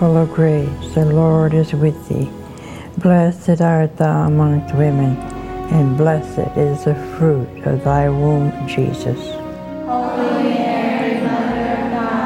full of grace, the Lord is with thee. Blessed art thou amongst women, and blessed is the fruit of thy womb, Jesus. Holy